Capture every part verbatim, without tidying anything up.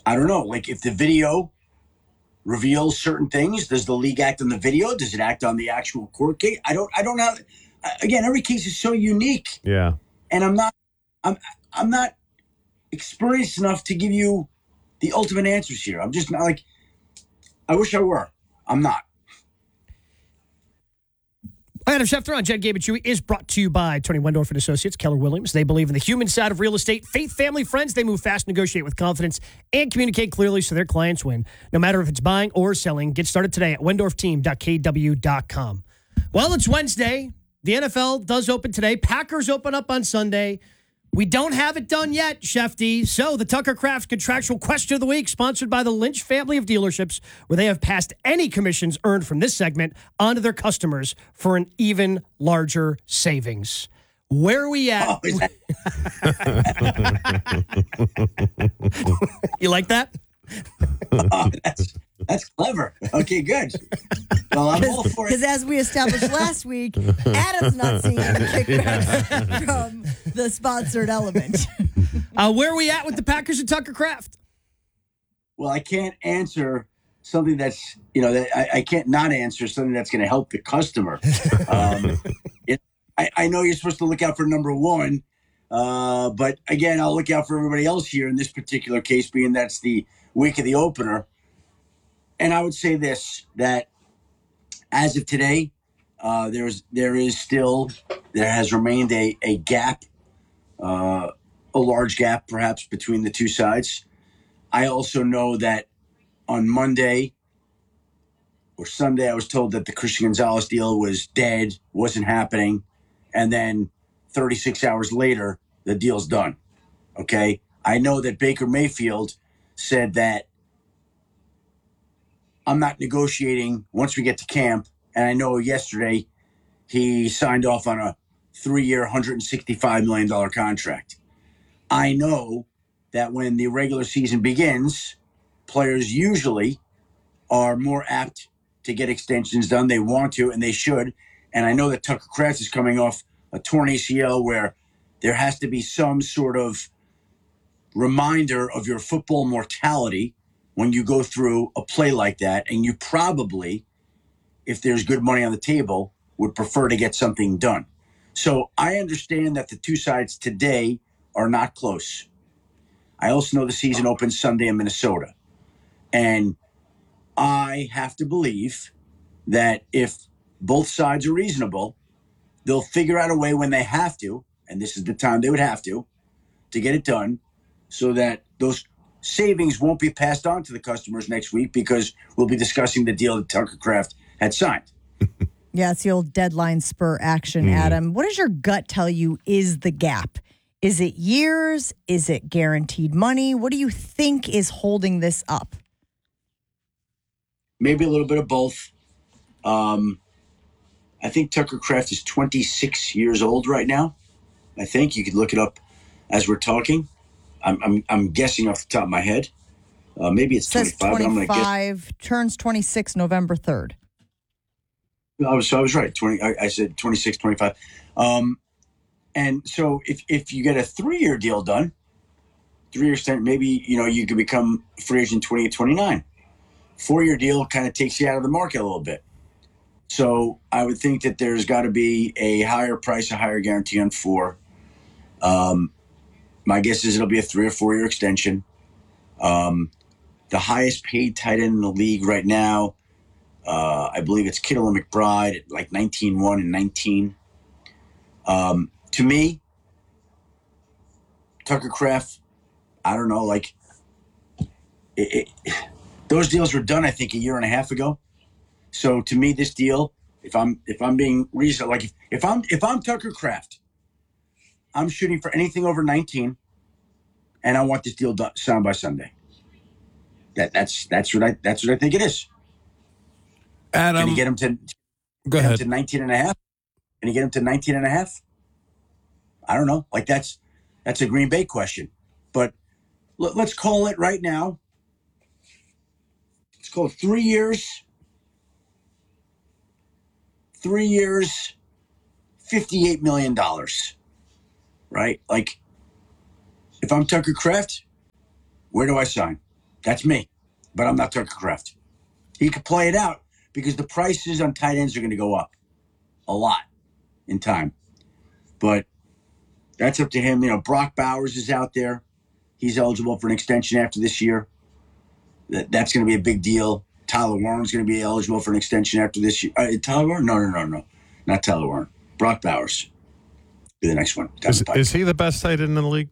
I don't know. Like if the video reveals certain things, does the league act on the video? Does it act on the actual court case? I don't. I don't know. Again, every case is so unique. Yeah. And I'm not. I'm. I'm not experienced enough to give you the ultimate answers here. I'm just not like. I wish I were. I'm not. Adam Schefter on Jen Gabe and Chewy is brought to you by Tony Wendorf and Associates, Keller Williams. They believe in the human side of real estate. Faith, family, friends. They move fast, negotiate with confidence, and communicate clearly so their clients win. No matter if it's buying or selling, get started today at wendorf team dot k w dot com. Well, it's Wednesday. The N F L does open today. Packers open up on Sunday. We don't have it done yet, Shefty. So the Tucker Craft Contractual Question of the Week, sponsored by the Lynch family of dealerships, where they have passed any commissions earned from this segment onto their customers for an even larger savings. Where are we at? Oh, is that- You like that? oh, that's that's clever. Okay, good. Well, I'm all for it. Because as we established last week, Adam's not seeing any kickbacks from the sponsored element. Uh, where are we at with the Packers and Tucker Craft? Well, I can't answer something that's, you know, that I, I can't not answer something that's going to help the customer. Um, it, I, I know you're supposed to look out for number one, uh, but again, I'll look out for everybody else here in this particular case, being that's the week of the opener. And I would say this, that as of today, uh, there's there is still, there has remained a, a gap, uh, a large gap perhaps between the two sides. I also know that on Monday or Sunday, I was told that the Christian Gonzalez deal was dead, wasn't happening. And then thirty-six hours later, the deal's done. Okay. I know that Baker Mayfield said that I'm not negotiating once we get to camp. And I know yesterday he signed off on a three-year, one hundred sixty-five million dollars contract. I know that when the regular season begins, players usually are more apt to get extensions done. They want to, and they should. And I know that Tucker Kraft is coming off a torn A C L where there has to be some sort of reminder of your football mortality when you go through a play like that. And you probably, if there's good money on the table, would prefer to get something done. So I understand that the two sides today are not close. I also know the season opens Sunday in Minnesota. And I have to believe that if both sides are reasonable, they'll figure out a way when they have to, and this is the time they would have to, to get it done so that those savings won't be passed on to the customers next week because we'll be discussing the deal that Tucker Kraft had signed. Yeah, it's the old deadline spur action, Mm. Adam. What does your gut tell you is the gap? Is it years? Is it guaranteed money? What do you think is holding this up? Maybe a little bit of both. Um, I think Tucker Kraft is twenty-six years old right now. I think you could look it up as we're talking. I'm I'm, I'm guessing off the top of my head. Uh, maybe it's It says twenty-five. But I'm going to guess. twenty-five, turns twenty-six November third. I was, so I was right. twenty. I, I said twenty-six, twenty-five. Um, and so if if you get a three-year deal done, three-year stint, maybe you know you could become free agent twenty-eight, twenty-nine. Four-year deal kind of takes you out of the market a little bit. So I would think that there's got to be a higher price, a higher guarantee on four. Um, my guess is it'll be a three or four-year extension. Um, the highest paid tight end in the league right now, uh, I believe it's Kittle and McBride at like nineteen one and nineteen. Um, to me, Tucker Kraft, I don't know, like it, it, those deals were done, I think, a year and a half ago. So to me, this deal, if I'm if I'm being reasonable, like if, if I'm if I'm Tucker Kraft, I'm shooting for anything over nineteen, and I want this deal done, signed by Sunday. That that's that's what I that's what I think it is. Adam, Can you get him to go get him ahead. to nineteen and a half? Can you get him to nineteen and a half? I don't know. Like that's that's a Green Bay question, but l- let's call it right now. Let's call it three years. Three years, fifty-eight million dollars, right? Like, if I'm Tucker Kraft, where do I sign? That's me. But I'm not Tucker Kraft. He could play it out because the prices on tight ends are going to go up a lot in time. But that's up to him. You know, Brock Bowers is out there. He's eligible for an extension after this year. That, that's going to be a big deal. Tyler Warren's going to be eligible for an extension after this year. Uh, Tyler Warren? No, no, no, no. Not Tyler Warren. Brock Bowers. Be the next one. Is, is he the best tight end in the league?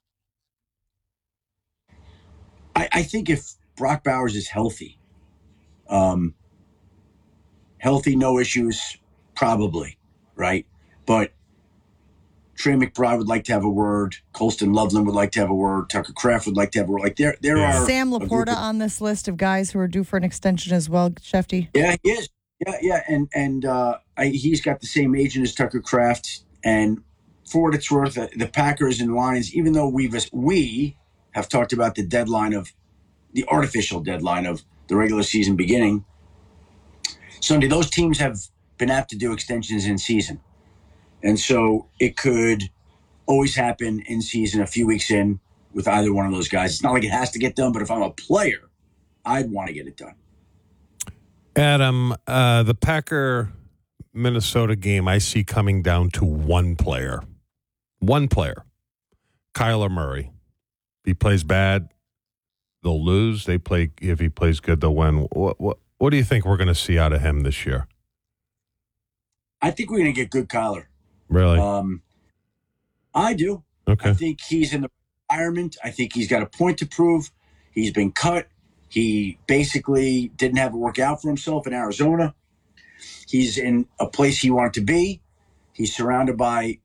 I, I think if Brock Bowers is healthy, um, healthy, no issues, probably, right? But Trey McBride would like to have a word. Colston Loveland would like to have a word. Tucker Kraft would like to have a word. Like there, there Yeah. are Sam a group Laporta of- on this list of guys who are due for an extension as well, Shefty. Yeah, he is. Yeah, yeah, and and uh, I, he's got the same agent as Tucker Kraft. And for what it's worth, uh, the Packers and Lions, even though we've we have talked about the deadline of the artificial deadline of the regular season beginning, Sunday, those teams have been apt to do extensions in season, and so it could always happen in season, a few weeks in, with either one of those guys. It's not like it has to get done, but if I'm a player, I'd want to get it done. Adam, uh, the Packer Minnesota game, I see coming down to one player. One player. Kyler Murray. If he plays bad, they'll lose. They play. If he plays good, they'll win. What what what do you think we're going to see out of him this year? I think we're going to get good Kyler. Really? Um, I do. Okay. I think he's in the environment. I think he's got a point to prove. He's been cut. He basically didn't have it work out for himself in Arizona. He's in a place he wanted to be. He's surrounded by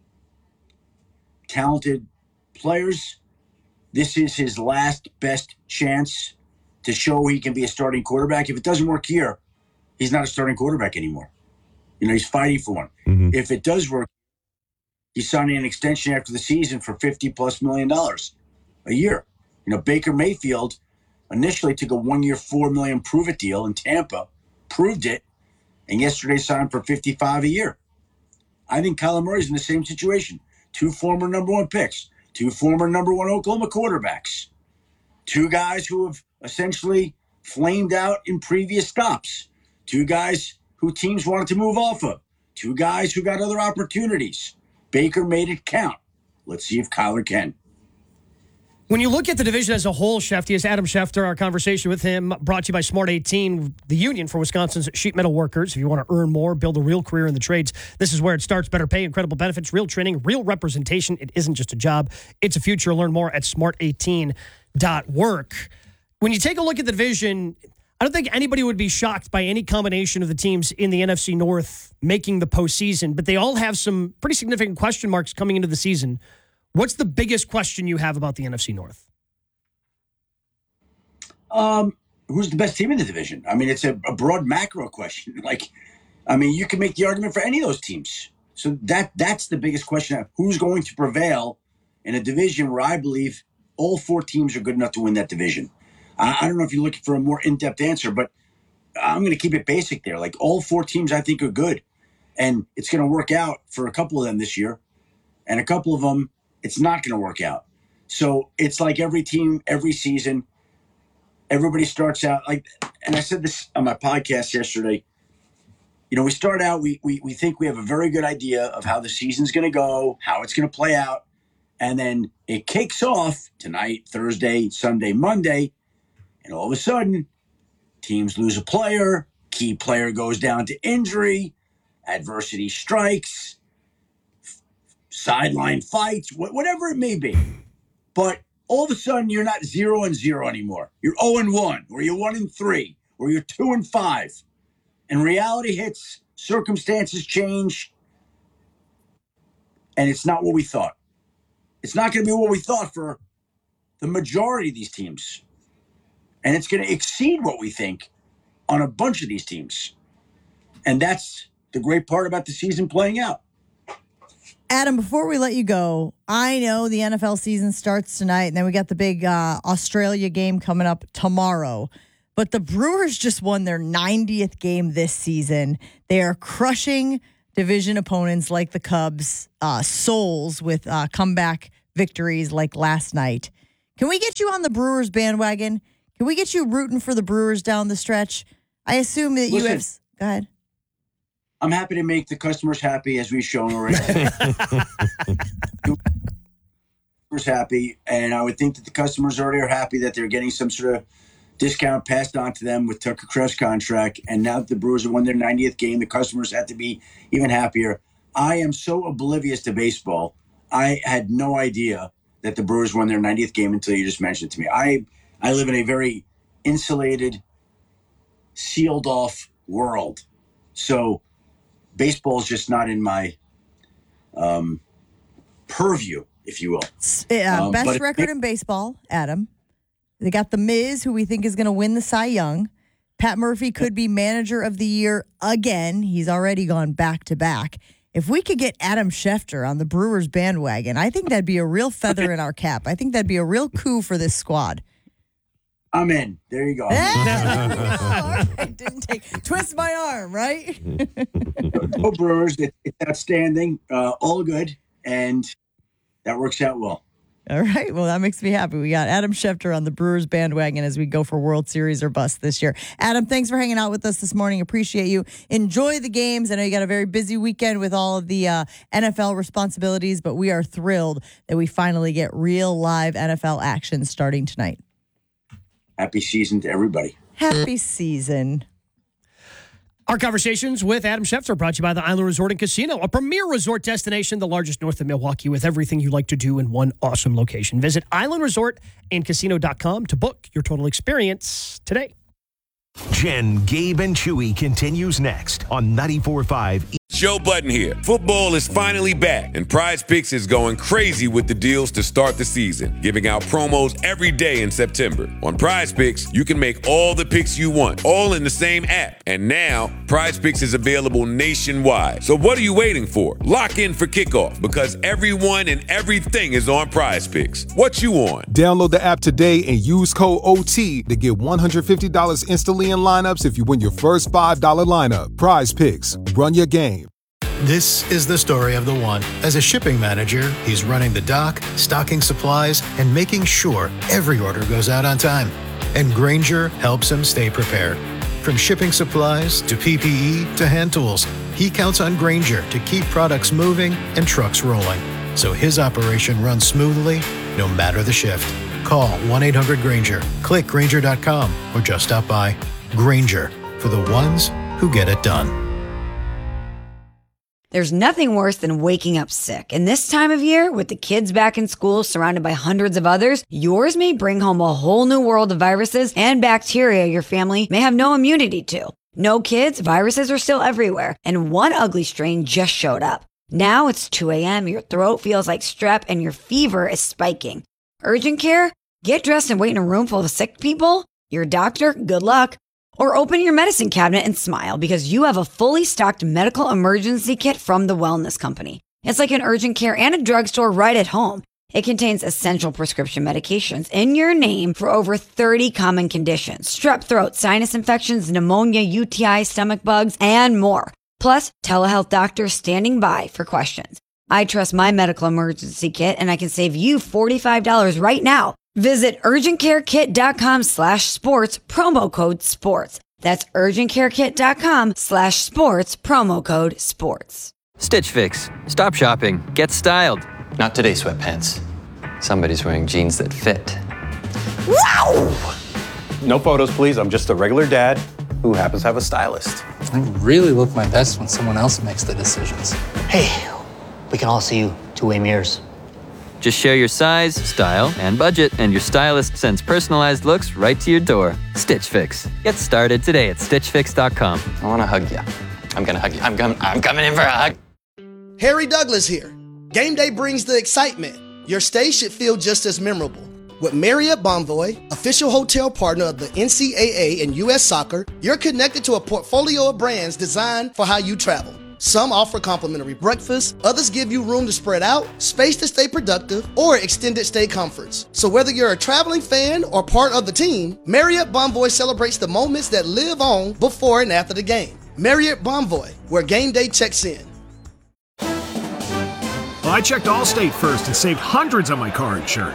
talented players. This is his last best chance to show he can be a starting quarterback. If it doesn't work here, he's not a starting quarterback anymore. You know, he's fighting for one. Mm-hmm. If it does work, he's signing an extension after the season for fifty plus million dollars a year. You know, Baker Mayfield initially took a one-year, four million prove it deal in Tampa, proved it, and yesterday signed for fifty-five a year. I think Kyler Murray's in the same situation. Two former number one picks, two former number one Oklahoma quarterbacks, two guys who have essentially flamed out in previous stops, two guys who teams wanted to move off of, two guys who got other opportunities. Baker made it count. Let's see if Kyler can. When you look at the division as a whole, Shefty, as Adam Schefter, our conversation with him brought to you by Smart eighteen, the union for Wisconsin's sheet metal workers. If you want to earn more, build a real career in the trades, this is where it starts. Better pay, incredible benefits, real training, real representation. It isn't just a job, it's a future. Learn more at smart eighteen dot work. When you take a look at the division, I don't think anybody would be shocked by any combination of the teams in the N F C North making the postseason, but they all have some pretty significant question marks coming into the season. What's the biggest question you have about the N F C North? Um, who's the best team in the division? I mean, it's a, a broad macro question. Like, I mean, you can make the argument for any of those teams. So that that's the biggest question. Who's going to prevail in a division where I believe all four teams are good enough to win that division? I, I don't know if you're looking for a more in-depth answer, but I'm going to keep it basic there. Like, all four teams I think are good. And it's going to work out for a couple of them this year. And a couple of them, it's not going to work out. So it's like every team, every season, everybody starts out like, and I said this on my podcast yesterday, you know, we start out, we we, we think we have a very good idea of how the season's going to go, how it's going to play out. And then it kicks off tonight, Thursday, Sunday, Monday. And all of a sudden, teams lose a player, key player goes down to injury, adversity strikes, sideline fights, wh- whatever it may be. But all of a sudden, you're not zero and zero anymore. You're zero and one, or you're one and three, or you're two and five. And reality hits, circumstances change, and it's not what we thought. It's not going to be what we thought for the majority of these teams. And it's going to exceed what we think on a bunch of these teams. And that's the great part about the season playing out. Adam, before we let you go, I know the N F L season starts tonight, and then we got the big uh, Australia game coming up tomorrow. But the Brewers just won their ninetieth game this season. They are crushing division opponents like the Cubs' uh, souls with uh, comeback victories like last night. Can we get you on the Brewers bandwagon? Can we get you rooting for the Brewers down the stretch? I assume that you Listen. have. Go ahead. I'm happy to make the customers happy, as we've shown already. Customers happy, and I would think that the customers already are happy that they're getting some sort of discount passed on to them with Tucker Kraft's contract. And now that the Brewers have won their ninetieth game, the customers have to be even happier. I am so oblivious to baseball. I had no idea that the Brewers won their ninetieth game until you just mentioned it to me. I I live in a very insulated, sealed off world. So baseball is just not in my um, purview, if you will. Uh, Um, best but- record in baseball, Adam. They got the Miz, who we think is going to win the Cy Young. Pat Murphy could be manager of the year again. He's already gone back to back. If we could get Adam Schefter on the Brewers bandwagon, I think that'd be a real feather in our cap. I think that'd be a real coup for this squad. I'm in. There you go. All right, didn't take twist my arm, right? Go Brewers. It, it's outstanding. Uh, all good. And that works out well. All right. Well, that makes me happy. We got Adam Schefter on the Brewers bandwagon as we go for World Series or bust this year. Adam, thanks for hanging out with us this morning. Appreciate you. Enjoy the games. I know you got a very busy weekend with all of the uh, N F L responsibilities, but we are thrilled that we finally get real live N F L action starting tonight. Happy season to everybody. Happy season. Our conversations with Adam Schefter are brought to you by the Island Resort and Casino, a premier resort destination, the largest north of Milwaukee, with everything you like to do in one awesome location. Visit island resort and casino dot com to book your total experience today. Jen, Gabe, and Chewy continues next on ninety-four point five. Joe Budden here. Football is finally back, and Prize Picks is going crazy with the deals to start the season, giving out promos every day in September. On Prize Picks, you can make all the picks you want, all in the same app. And now, Prize Picks is available nationwide. So what are you waiting for? Lock in for kickoff, because everyone and everything is on Prize Picks. What you on? Download the app today and use code O T to get one hundred fifty dollars instantly in lineups if you win your first five dollars lineup. Prize Picks. Run your game. This is the story of the one. As a shipping manager, he's running the dock, stocking supplies, and making sure every order goes out on time. And Grainger helps him stay prepared. From shipping supplies to P P E to hand tools, he counts on Grainger to keep products moving and trucks rolling, so his operation runs smoothly no matter the shift. Call one eight hundred Grainger, click Grainger dot com, or just stop by. Grainger, for the ones who get it done. There's nothing worse than waking up sick. And this time of year, with the kids back in school surrounded by hundreds of others, yours may bring home a whole new world of viruses and bacteria your family may have no immunity to. No kids, viruses are still everywhere. And one ugly strain just showed up. Now it's two a.m., your throat feels like strep, and your fever is spiking. Urgent care? Get dressed and wait in a room full of sick people? Your doctor? Good luck. Or open your medicine cabinet and smile, because you have a fully stocked medical emergency kit from the Wellness Company. It's like an urgent care and a drugstore right at home. It contains essential prescription medications in your name for over thirty common conditions: strep throat, sinus infections, pneumonia, U T I, stomach bugs, and more. Plus, telehealth doctors standing by for questions. I trust my medical emergency kit, and I can save you forty-five dollars right now. Visit urgentcarekit.com slash sports, promo code sports. That's urgentcarekit.com slash sports, promo code sports. Stitch Fix. Stop shopping. Get styled. Not today, sweatpants. Somebody's wearing jeans that fit. Wow! No photos, please. I'm just a regular dad who happens to have a stylist. I really look my best when someone else makes the decisions. Hey, we can all see you two-way mirrors. Just share your size, style, and budget, and your stylist sends personalized looks right to your door. Stitch Fix. Get started today at stitch fix dot com. I want to hug you. I'm going to hug you. I'm, com- I'm coming in for a hug. Harry Douglas here. Game day brings the excitement. Your stay should feel just as memorable. With Marriott Bonvoy, official hotel partner of the N C double A and U S Soccer, you're connected to a portfolio of brands designed for how you travel. Some offer complimentary breakfast, others give you room to spread out, space to stay productive, or extended stay comforts. So whether you're a traveling fan or part of the team, Marriott Bonvoy celebrates the moments that live on before and after the game. Marriott Bonvoy, where game day checks in. Well, I checked Allstate first and saved hundreds on my car insurance.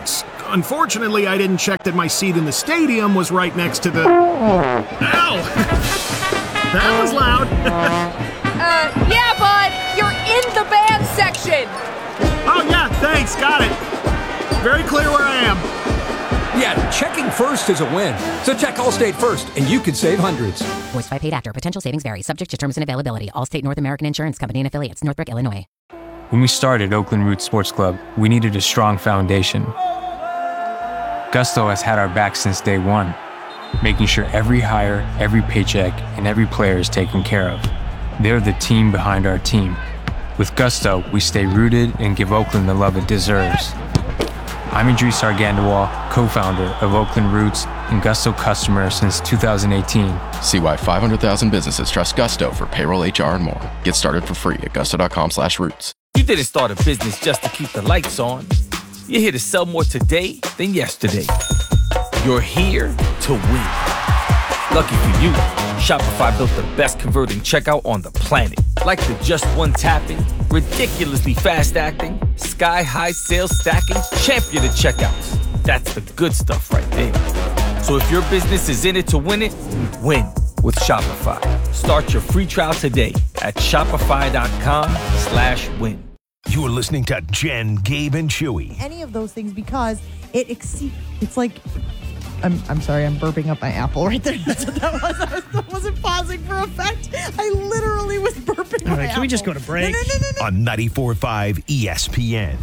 Unfortunately, I didn't check that my seat in the stadium was right next to the... Ow! That was loud. uh, yeah, bud. You're in the band section. Oh, yeah, thanks. Got it. Very clear where I am. Yeah, checking first is a win. So check Allstate first, and you could save hundreds. Voiced by paid actor. Potential savings vary. Subject to terms and availability. Allstate North American Insurance Company and affiliates. Northbrook, Illinois. When we started Oakland Roots Sports Club, we needed a strong foundation. Gusto has had our back since day one, making sure every hire, every paycheck, and every player is taken care of. They're the team behind our team. With Gusto, we stay rooted and give Oakland the love it deserves. I'm Idris Argandawal, co-founder of Oakland Roots and Gusto customer since two thousand eighteen. See why five hundred thousand businesses trust Gusto for payroll, H R, and more. Get started for free at gusto.com slash roots. You didn't start a business just to keep the lights on. You're here to sell more today than yesterday. You're here to win. Lucky for you, Shopify built the best converting checkout on the planet. Like the just one tapping, ridiculously fast acting, sky-high sales stacking, champion of checkouts. That's the good stuff right there. So if your business is in it to win it, win with Shopify. Start your free trial today at shopify.com slash win. You're listening to Jen, Gabe, and Chewy. Any of those things because it exceeds. It's like, I'm I'm sorry, I'm burping up my apple right there. That's what that was. I, was, I wasn't pausing for effect. I literally was burping All my right, apple. can we just go to break? No, no, no, no, no. On ninety-four point five E S P N.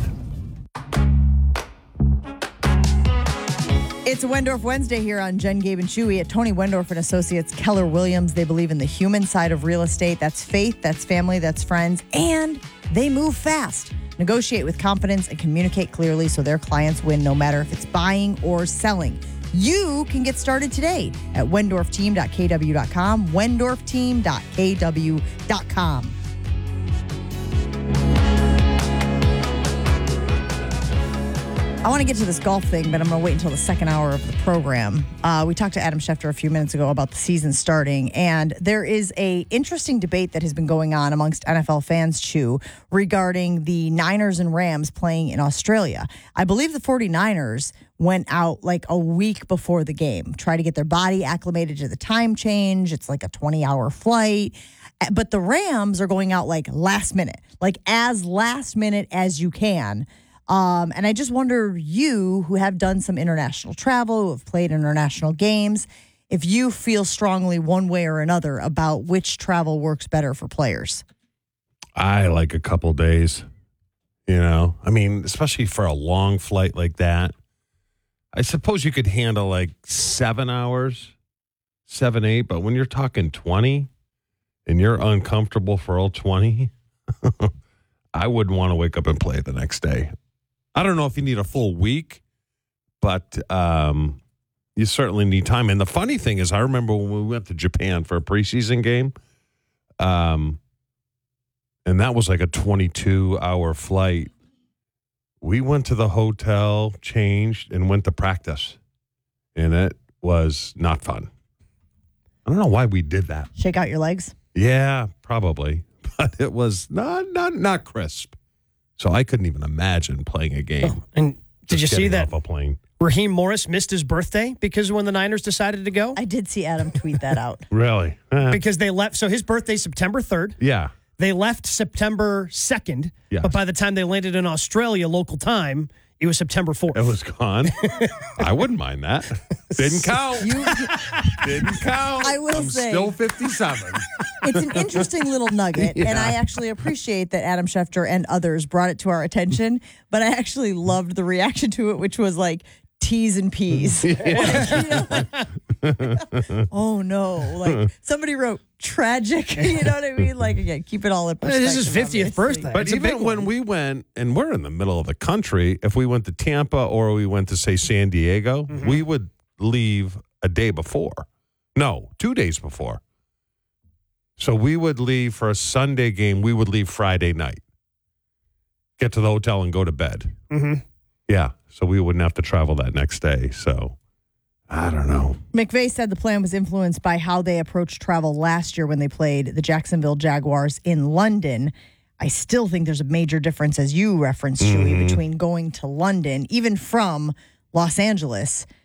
It's Wendorf Wednesday here on Jen, Gabe, and Chewy at Tony Wendorf and Associates, Keller Williams. They believe in the human side of real estate. That's faith, that's family, that's friends, and they move fast. Negotiate with confidence and communicate clearly so their clients win no matter if it's buying or selling. You can get started today at wendorf team dot k w dot com, wendorf team dot k w dot com. I want to get to this golf thing, but I'm going to wait until the second hour of the program. Uh, we talked to Adam Schefter a few minutes ago about the season starting, and there is a interesting debate that has been going on amongst N F L fans, Chew, regarding the Niners and Rams playing in Australia. I believe the 49ers went out like a week before the game, try to get their body acclimated to the time change. It's like a twenty-hour flight. But the Rams are going out like last minute, like as last minute as you can. Um, and I just wonder, you who have done some international travel, who have played international games, if you feel strongly one way or another about which travel works better for players. I like a couple days, you know, I mean, especially for a long flight like that. I suppose you could handle like seven hours, seven, eight, but when you're talking twenty and you're uncomfortable for all twenty, I wouldn't want to wake up and play the next day. I don't know if you need a full week, but um, you certainly need time. And the funny thing is, I remember when we went to Japan for a preseason game, um, and that was like a twenty-two hour flight. We went to the hotel, changed, and went to practice. And it was not fun. I don't know why we did that. Shake out your legs? Yeah, probably. But it was not not not crisp. So I couldn't even imagine playing a game. Oh, and did you see that off a plane. Raheem Morris missed his birthday because when the Niners decided to go? I did see Adam tweet that out. Really? Eh. Because they left. So his birthday's September third. Yeah. They left September second. Yes. But by the time they landed in Australia, local time, it was September fourth. It was gone. I wouldn't mind that. Didn't count. You, Didn't count. I will I'm say. still fifty-seven. It's an interesting little nugget, Yeah. and I actually appreciate that Adam Schefter and others brought it to our attention, but I actually loved the reaction to it, which was like T's and P's. Like, you know, like, oh, no. Like, somebody wrote tragic. You know what I mean? Like, again, keep it all in perspective. This is his fiftieth obviously. birthday. But It's a even big when one. we went, and we're in the middle of the country, if we went to Tampa or we went to, say, San Diego, Mm-hmm. we would leave a day before. No, two days before. So we would leave for a Sunday game. We would leave Friday night, get to the hotel and go to bed. Mm-hmm. Yeah. So we wouldn't have to travel that next day. So I don't know. McVay said the plan was influenced by how they approached travel last year when they played the Jacksonville Jaguars in London. I still think there's a major difference, as you referenced, Chewy, Mhm. between going to London, even from Los Angeles.